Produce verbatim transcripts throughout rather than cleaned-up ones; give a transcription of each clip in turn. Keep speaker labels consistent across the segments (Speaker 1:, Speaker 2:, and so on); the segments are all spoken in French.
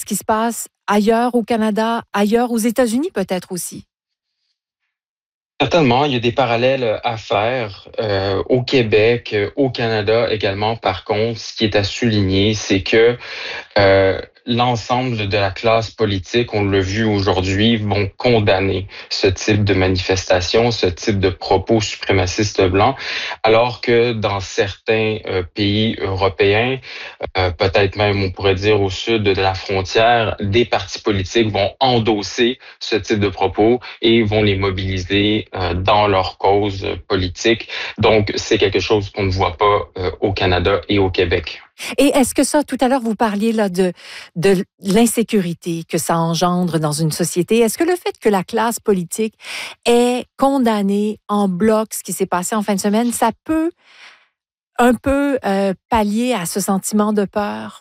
Speaker 1: qui se passe ailleurs au Canada, ailleurs aux États-Unis peut-être aussi?
Speaker 2: Certainement, il y a des parallèles à faire euh, au Québec, euh, au Canada également. Par contre, ce qui est à souligner, c'est que euh, l'ensemble de la classe politique, on l'a vu aujourd'hui, vont condamner ce type de manifestation, ce type de propos suprémacistes blancs, alors que dans certains euh, pays européens, euh, peut-être même on pourrait dire au sud de la frontière, des partis politiques vont endosser ce type de propos et vont les mobiliser euh, dans leur cause politique. Donc, c'est quelque chose qu'on ne voit pas euh, au Canada et au Québec.
Speaker 1: Et est-ce que ça, tout à l'heure, vous parliez là, de, de l'insécurité que ça engendre dans une société. Est-ce que le fait que la classe politique ait condamné en bloc ce qui s'est passé en fin de semaine, ça peut un peu euh, pallier à ce sentiment de peur?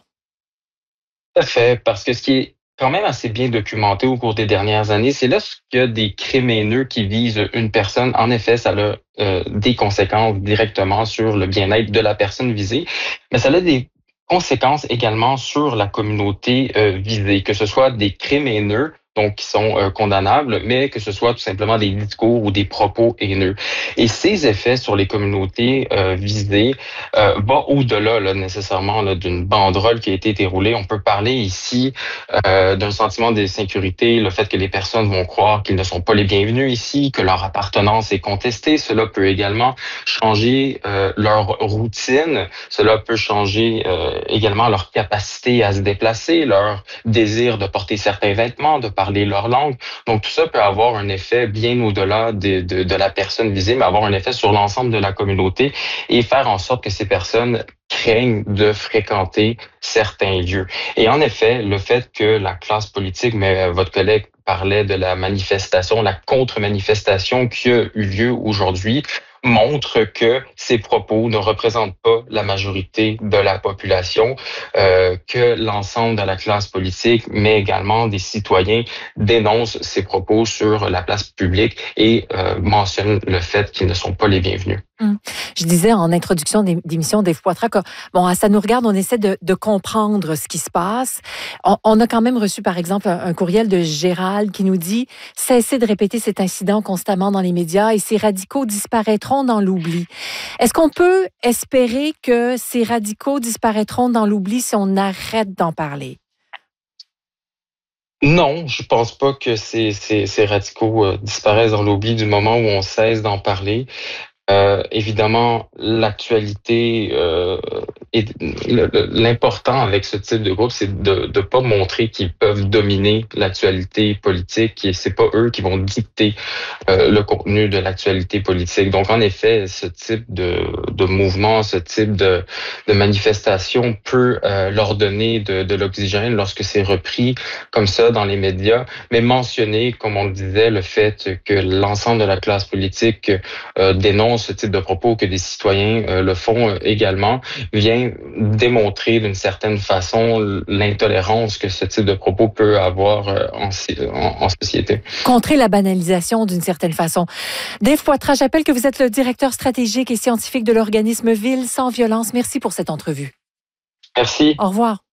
Speaker 2: Tout à fait, parce que ce qui est quand même assez bien documenté au cours des dernières années, c'est lorsqu'il y a des crimes haineux qui visent une personne, en effet, ça a euh, des conséquences directement sur le bien-être de la personne visée, mais ça a des conséquences également sur la communauté euh, visée, que ce soit des crimes haineux, donc qui sont euh, condamnables, mais que ce soit tout simplement des discours ou des propos haineux. Et ces effets sur les communautés euh, visées euh, vont au-delà là, nécessairement là, d'une banderole qui a été déroulée. On peut parler ici euh, d'un sentiment d'insécurité, le fait que les personnes vont croire qu'ils ne sont pas les bienvenus ici, que leur appartenance est contestée. Cela peut également changer euh, leur routine. Cela peut changer euh, également leur capacité à se déplacer, leur désir de porter certains vêtements, de parler leur langue. Donc, tout ça peut avoir un effet bien au-delà de, de, de la personne visée, mais avoir un effet sur l'ensemble de la communauté et faire en sorte que ces personnes craignent de fréquenter certains lieux. Et en effet, le fait que la classe politique, mais votre collègue parlait de la manifestation, la contre-manifestation qui a eu lieu aujourd'hui, montre que ces propos ne représentent pas la majorité de la population, euh, que l'ensemble de la classe politique, mais également des citoyens, dénoncent ces propos sur la place publique et euh, mentionnent le fait qu'ils ne sont pas les bienvenus.
Speaker 1: Hum. Je disais en introduction d'émission des Poitras que, bon, à Ça nous regarde, on essaie de, de comprendre ce qui se passe. On, on a quand même reçu, par exemple, un, un courriel de Gérald qui nous dit « Cessez de répéter cet incident constamment dans les médias et ces radicaux disparaîtront dans l'oubli. » Est-ce qu'on peut espérer que ces radicaux disparaîtront dans l'oubli si on arrête d'en parler?
Speaker 2: Non, je pense pas que ces, ces, ces radicaux euh, disparaissent dans l'oubli du moment où on cesse d'en parler. Euh, évidemment, l'actualité euh, et l'important avec ce type de groupe, c'est de ne pas montrer qu'ils peuvent dominer l'actualité politique et c'est pas eux qui vont dicter euh, le contenu de l'actualité politique. Donc, en effet, ce type de, de mouvement, ce type de, de manifestation peut euh, leur donner de, de l'oxygène lorsque c'est repris comme ça dans les médias, mais mentionner, comme on le disait, le fait que l'ensemble de la classe politique euh, dénonce ce type de propos, que des citoyens euh, le font euh, également, vient démontrer d'une certaine façon l'intolérance que ce type de propos peut avoir euh, en, en, en société.
Speaker 1: Contrer la banalisation d'une certaine façon. Dave Poitras, j'appelle que vous êtes le directeur stratégique et scientifique de l'organisme Ville sans violence. Merci pour cette entrevue.
Speaker 2: Merci.
Speaker 1: Au revoir.